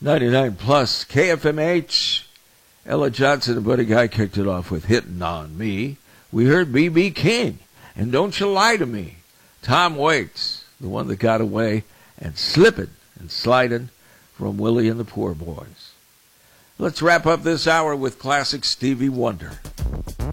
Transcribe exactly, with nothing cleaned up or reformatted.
ninety-nine plus K F M H. Ella Johnson and Buddy Guy kicked it off with Hitting on Me. We heard B B King and Don't You Lie to Me. Tom Waits, the one that got away, and Slippin' and Slidin' from Willie and the Poor Boys. Let's wrap up this hour with classic Stevie Wonder.